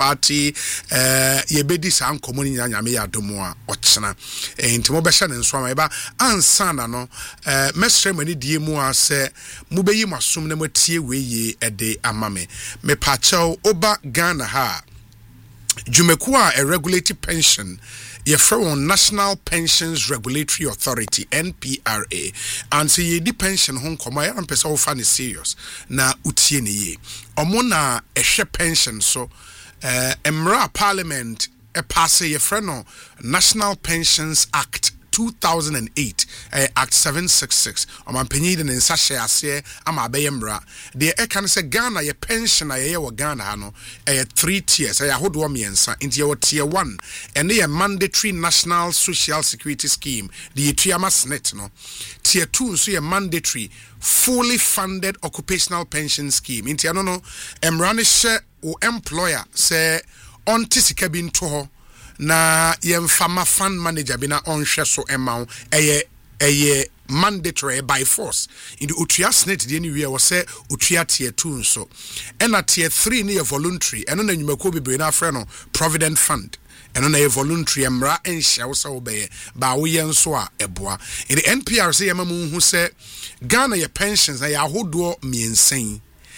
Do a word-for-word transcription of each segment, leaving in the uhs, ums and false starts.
party eh yebedi sa nkomo ni nyame ya domo a ochena enti mo be hye ne nso ama eba ansa na no eh mesre mani die mu a se mo beyi masom na matie weye ede amame me pacho oba Ghana ha Jumeku a regulatory pension ye from National Pensions Regulatory Authority N P R A and say ye di pension hon koma ya mpesa wo fa ne serious na utie ne ye omo na ehwe pension so eh emra parliament e pass ye from no National Pensions Act two thousand eight uh, Act seven sixty-six oman panyi de nsa hye ase ama abeyemra de e kan se Ghana ye pension aye wo Ghana ha no eh three tiers aye ahodo miensa inti ye tier one ene ye mandatory national social security scheme the tuama snet no tier two so ye mandatory fully funded occupational pension scheme inti ano no emra ne hye o employer se onti sika bi nto ho na yemfama fund manager bi na onhwe so emaw eye eye mandatory by force in the utua snet de anywhere was say utua tier two nso ena tier three ne voluntary eno na nyumako bebre na afre no provident fund eno na voluntary emra enhye wo se wo be ba wo ye nso a eboa in the N P R say yemamu hu se Ghana ye pensions na ya hodo miensen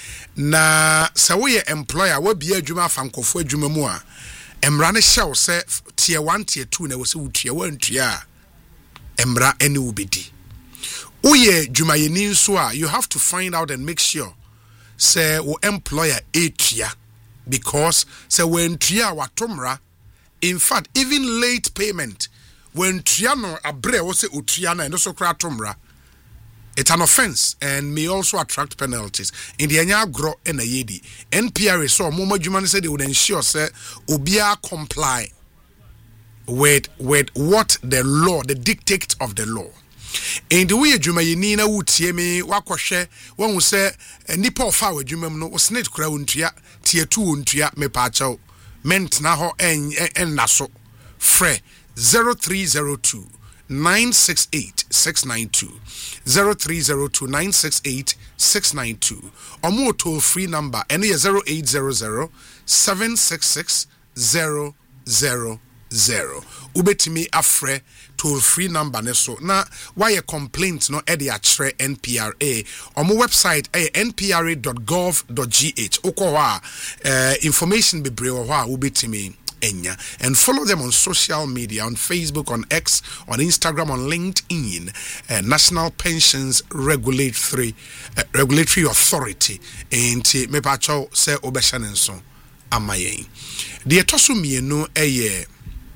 na se wo ye employer wa bia adwuma fankofo adwuma mu a emra ne hye se tier one tier two na wo se utua wantua emra ene ubedi uye jumayeni nso a you have to find out and make sure say wo employer etua because say when tua watomra in fact even late payment when tua no abre wo se otua na eno so kra tomra it's an offense and may also attract penalties in the anya agro and a yedi N P R so moma dwuma say they would ensure say obia comply with with what the law the dictate of the law in the way dwuma yini na wutie me wakohwe won say nipa ofa wadwuma no snake kura wontua tie tu wontua me pa chaw ment na ho en en naso fre zero three zero two nine six eight six nine two zero three zero two nine six eight six nine two or more toll free number and is zero eight zero zero seven six six zero zero zero ubetimi afre toll free number ne so na why a complaint no e dey atre N P R A or mo website eh, n p r a dot gov dot g h okwa uh, information bebre wo ha ubetimi Enya, and follow them on social media, on Facebook, on X, on Instagram, on LinkedIn, uh, National Pensions Regulatory uh, Regulatory Authority, and me pacho se obeshanenso amaye. The etosu mienu eye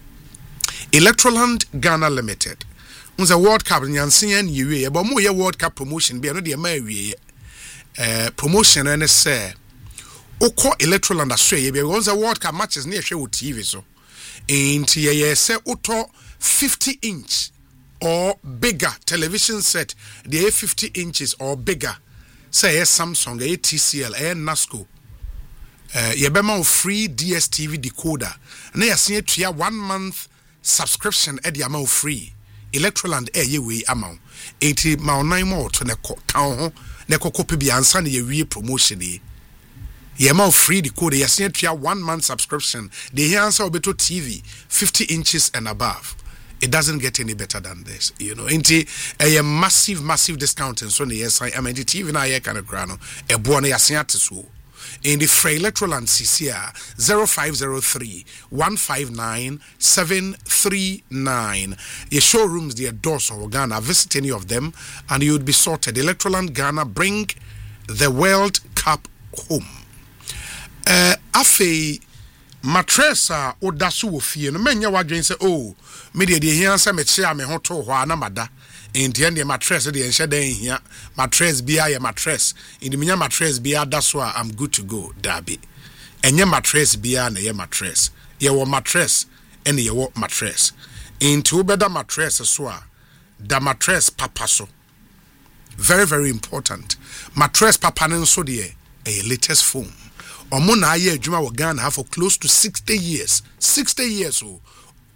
Electroland Ghana Limited. Unza World Cup nyansen yiwe, but mo ye World Cup promotion be no de ma wiye. Uh, promotion ene se Oko Electroland Australia be once a World Cup matches near share with T V so. And ye say auto fifty inch or bigger television set. The fifty inches or bigger. Say a Samsung, a T C L, a Nasco. Uh, ye be ma free D S T V decoder. Na ye see to one month subscription at the amount free. Electroland e ye we amount. eighty ma nine more to ne ko town ho ne ko kopi bi ansa ne ye wie promotion e. Yema free decoder yasin tua one month subscription. The answer obeto T V fifty inches and above. It doesn't get any better than this, you know. Inti a massive, massive discount in so yes, I mean the T V na ye kind of grano. A buona yasin atisu. In the Frey Electroland C C R zero five zero three one five nine seven three nine. Your showrooms, their doors or Ghana. Visit any of them, and you would be sorted. Electroland Ghana bring the World Cup home. Uh, afe matressa odasu wo fie no menya wadwen se oh me de de hia se me chia me ho to ho ana mada enti de mattress de enhye dan hia mattress bia ye mattress indi menya mattress bia da so a I'm good to go dabi enye mattress bia na ye mattress ye wo mattress ene ye wo mattress enti wo beda mattress so a da mattress papa so very very important mattress papa ne so de e latest foam Omona aye adwuma wo Ghana for close to sixty years. sixty years o.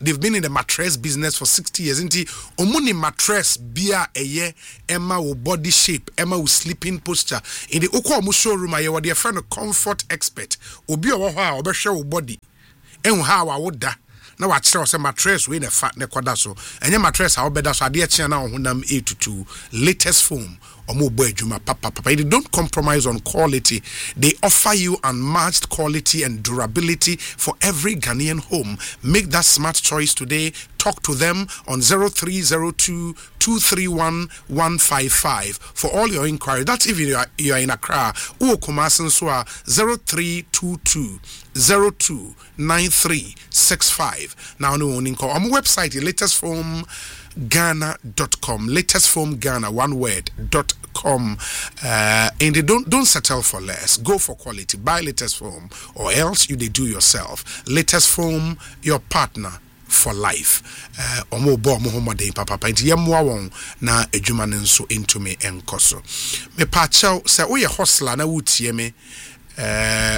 they've been in the mattress business for sixty years. Inti omuni mattress bia eye emma wo body shape, emma wo sleeping posture. In the okwa omu showroom aye what their friend a comfort expert. Obi owo ho a obehwe wo body. En ha wa woda. Na wa kire say mattress we na fa ne kwada so. Enye mattress a obeda so ade chia na honam eight to two latest foam. Papa, papa. They don't compromise on quality. They offer you unmatched quality and durability for every Ghanaian home. Make that smart choice today. Talk to them on zero three zero two, two three one, one five five for all your inquiry. That's if you are, you are in Accra. Or Kumasi Nsua zero three two two, zero two nine three six five. Now, no one call. On my website, the latest form ghana dot com, latest form Ghana, one word, dot com. Uh, and they don't don't settle for less. Go for quality. Buy latest form, or else you they do yourself. Latest form, your partner for life. Uh, omo bo mo homo den papa pa nti yemwa won na adwuma ne nso into me enkoso. Me pa chaw say wo ye hustler na wutie me uh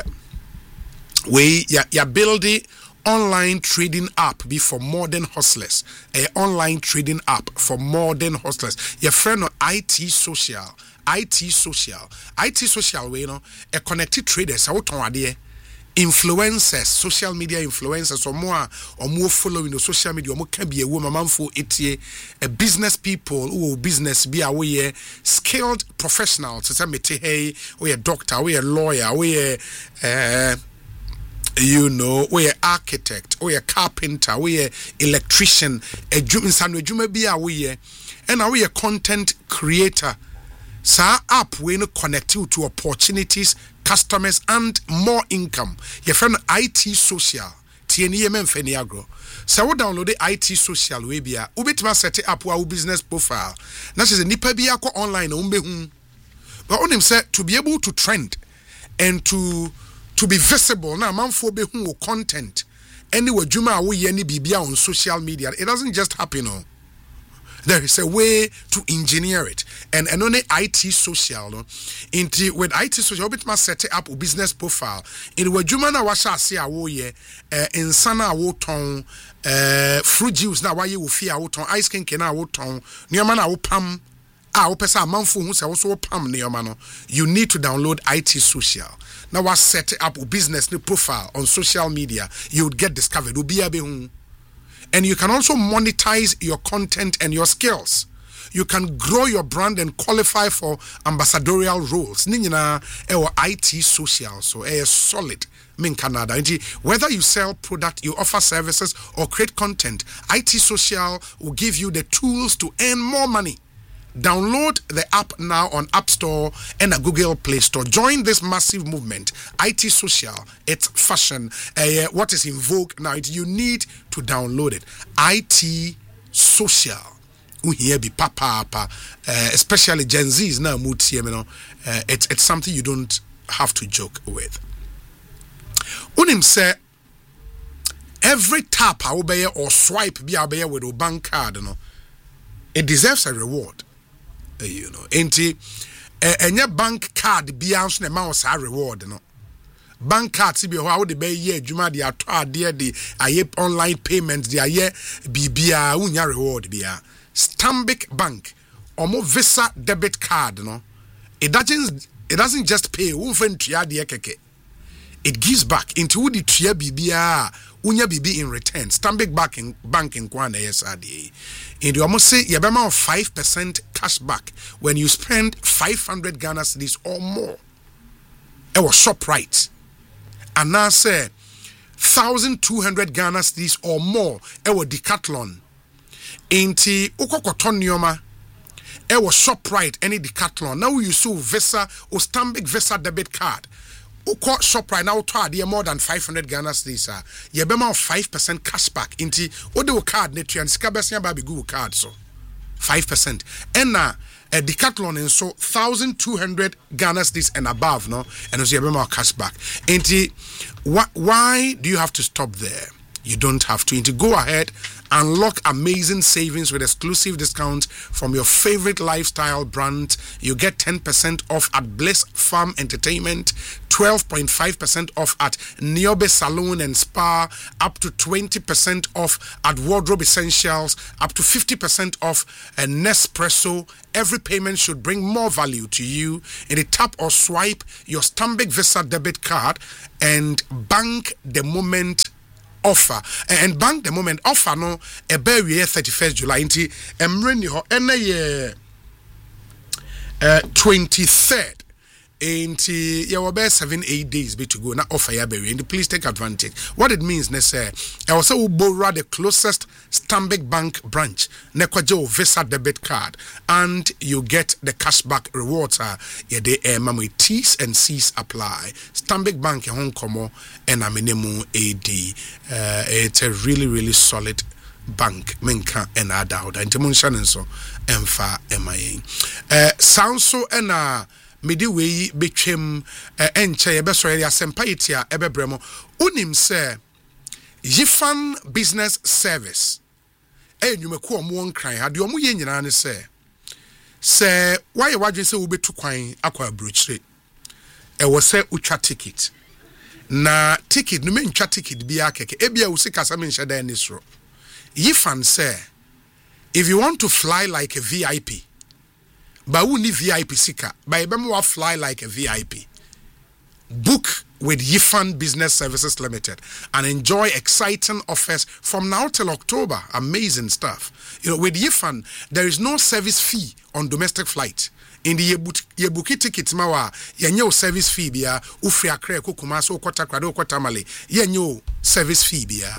we ya ya building online trading app be for modern hustlers. A online trading app for modern hustlers. Your friend on I T social, I T social, I T social way, you know, a connected traders out on there. Influencers, social media influencers, or more or more following the social media, or more can be a woman for it, a business people who business be away skilled professionals. So say, hey, we a doctor, we a lawyer, we a uh, you know, we a architect, we a carpenter, we a electrician, a juma be a we and are we a content creator. Sa app we no connect you to opportunities, customers, and more income. Your friend I T social, T N E M Feniagro. So we download the I T social we be a ubitma set up our business profile. That is a nipa be ako online umbe. But on him said to be able to trend and to to be visible now man for be who content anyway juma we any bibia on social media. It doesn't just happen. No. There is a way to engineer it, and and only I T social no into with I T social bit must set up a business profile in where juma na washa see a wo ye in sana wo ton fruit juice na wa ye wo fi a wo ton ice cream na wo ton nioma na wo pam a wo pesa amanfo hu se wo so pam nioma no. You need to download I T social. Now was set up a business profile on social media, you would get discovered. And you can also monetize your content and your skills. You can grow your brand and qualify for ambassadorial roles. Nina or I T social, so a solid min Canada. Whether you sell product, you offer services, or create content, I T social will give you the tools to earn more money. Download the app now on App Store and a Google Play Store. Join this massive movement. I T social, it's fashion. Uh, what is in vogue now? You need to download it. I T social. Here be papa, papa. Uh, especially Gen Z's now. You know, uh, it's it's something you don't have to joke with. Unim say every tap I obey or swipe be obey with a bank card. You know, it deserves a reward. You know, enti and your bank card be out na mouse a reward no. Bank card si be how de be ye adwuma de ato ade de aye online payments de aye bibia unya reward bia. Stanbic Bank omo Visa debit card no. It doesn't it doesn't just pay unfen tua de keke. It gives back into wo de tua bibia unya bibi in return. Stanbic banking banking kwana yes ade. And you almost say you have about five percent cash back when you spend five hundred Ghana cedis or more. It was ShopRite. And now say one thousand two hundred Ghana cedis or more. It was Decathlon. Inti ukokotonioma. It was ShopRite any Decathlon. Now you saw Visa or Stanbic Visa debit card. Uko ShopRite now to add more than five hundred Ghana cedis. You have five percent cash back. Inti odo card netu and skabesia baby Google card so five percent. And now a Decathlon and so one thousand two hundred Ghana cedis and above no, and also you have more cash back. Inti wh- why do you have to stop there? you don't have to. And to go ahead, unlock amazing savings with exclusive discount from your favorite lifestyle brand. You get ten percent off at Bliss Farm Entertainment, twelve point five percent off at Niobe Salon and Spa, up to twenty percent off at Wardrobe Essentials, up to fifty percent off at Nespresso. Every payment should bring more value to you. And you tap or swipe your Stanbic Visa debit card and bank the moment offer. And bank the moment offer no a berry thirty-first July into emreni ho ene uh twenty-third. And you will be seven, eight days be to go now offer your berry. And please take advantage. What it means, ne say, I also will borrow the closest Stanbic Bank branch, Nekwajo Visa debit card, and you get the cashback rewards. Yeah, they are mammy T's and C's apply. Stanbic Bank Hong Kong and Aminemu A D. Uh, it's a really, really solid bank. Menka and Adauda. And Timon Shannon so Emfa M I A. Uh, sounds so and uh mede we betwem enche yebeso ya sempaiti a ebebremo unim se Yifan Business Service e nwumeku omo nkran ade omo ye nyina ne se se why wadwen se wo betu kwan akwa brochire e wo se utwa ticket na ticket no me ntwa ticket bia keke e bia wo sika sa me nhye dan ni soro Yifan se if you want to fly like a V I P but we need V I P sika. But you fly like a V I P. Book with Yifan Business Services Limited and enjoy exciting offers from now till October. Amazing stuff. You know, with Yifan, there is no service fee on domestic flight. In the yebuki tickets mawa, yenyo service fee biya, ufri akre kukumaso kota krado kota male, yenyo service fee biya.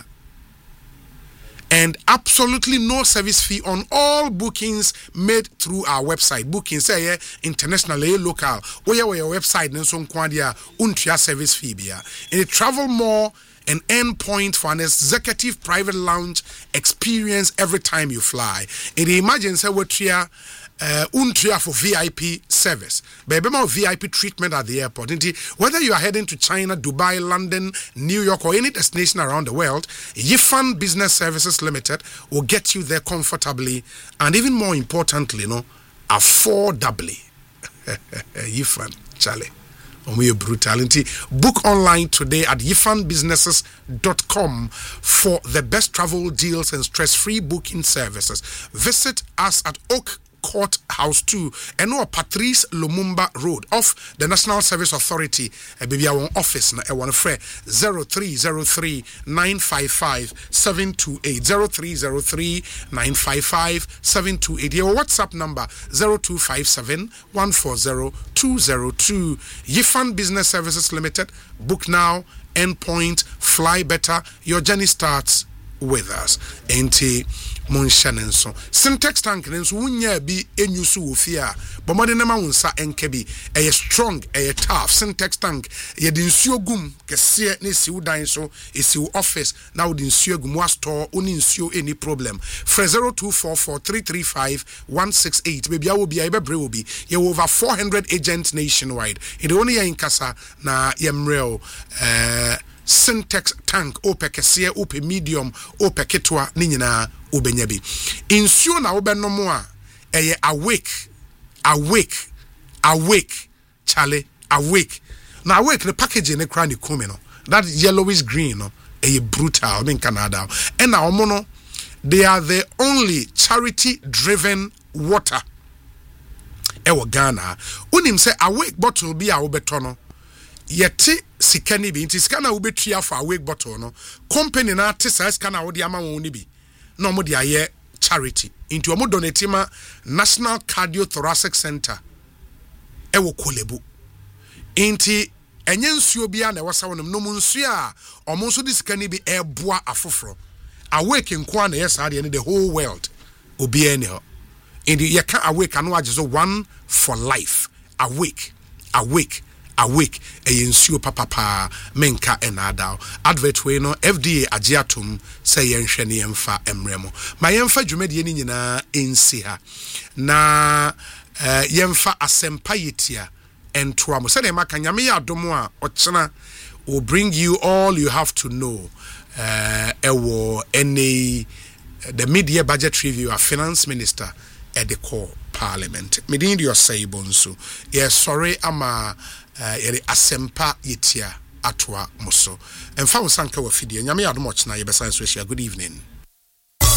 And absolutely no service fee on all bookings made through our website. Bookings say yeah, internationally, local. Or your website and so kwadia untria service fee bia. And it travel more an endpoint for an executive private lounge experience every time you fly. And imagine say what tria uh untria for V I P service. Baby more V I P treatment at the airport. Whether you are heading to China, Dubai, London, New York, or any destination around the world, Yifan Business Services Limited will get you there comfortably and even more importantly, you know, affordably. Yifan, Charlie. Your brutality. Book online today at yifan businesses dot com for the best travel deals and stress-free booking services. Visit us at Oak Court House two and no Patrice Lumumba Road off the National Service Authority. A baby our office na e one free zero three zero three nine five five seven two eight zero three zero three nine five five seven two eight. Your WhatsApp number zero two five seven one four zero two zero two. Yifan Business Services Limited. Book now. Endpoint. Fly better. Your journey starts with us. Enti Monshanenso. Syntax tank nenso wunya bi enyusu wofia. Bomode na ma wonsa enke bi. Eye strong, eye tough. Syntax tank ye di nsuo gum kese ne si udan so esi wo office na wo di nsuo gum wa store oni nsuo any problem. Fra zero two four four three three five one six eight. Baby awo bi ayebebre obi. Ye over four hundred agents nationwide. It only ye in kasa na yemreo eh Syntax tank ope kese ope medium ope ketwa ni nyina obenyabi insuo na obenomo a eye awake awake awake chale awake na awake the packaging ne kra ni come no that yellowish green no eye brutal in Canada and na omo no they are the only charity driven water ewo Ghana unim say awake bottle bi a obeto no yeti sikani bi nti sikana obetua for awake bottle no company na tesa sikana wo di ama won ni bi no mo di aye charity into omo donate ma National Cardiothoracic Center e wo Kolebu inti enye nsuo bia na wasa wonum no nsuo a omo nso di sikani bi e boa afoforo awake nko na yes ade the whole world obi ene ho inti ye ka awake anu ajeso one for life awake awake awake a yensuo papa pa menka enadao advert we no F D A agiatum say yenhwe ne yemfa emremo ma yemfa dwumade ni nyina ensi ha na uh, yemfa asempa yetia entoamo say dem aka nyame ya adomo a ochena will bring you all you have to know uh, ewo any the mid-year budget review a finance minister at the core parliament. Medin your say bonso. Yes, sorry, ama uh, yere asempa yetia atwa muso. And found sanka wa fidi. Nyame adumoch na yebesan so good evening.